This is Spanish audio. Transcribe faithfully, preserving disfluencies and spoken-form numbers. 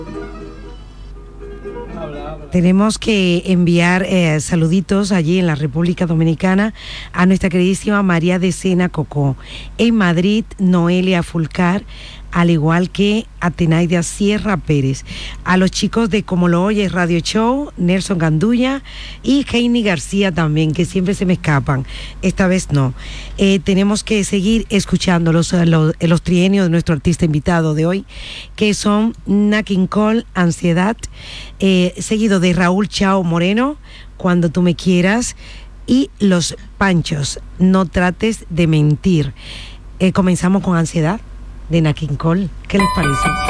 Tenemos que enviar eh, saluditos allí en la República Dominicana a nuestra queridísima María de Sena Cocó. En Madrid, Noelia Fulcar, al igual que Atenaida Sierra Pérez. A los chicos de Como Lo Oyes Radio Show, Nelson Gandulla y Heini García también, que siempre se me escapan. Esta vez no. Eh, tenemos que seguir escuchando los, los, los trienios de nuestro artista invitado de hoy, que son Nat King Cole, Ansiedad, eh, seguido de Raúl Chao Moreno, Cuando tú me quieras, y Los Panchos, No trates de mentir. Eh, comenzamos con Ansiedad de Nat King Cole. ¿Qué les parece?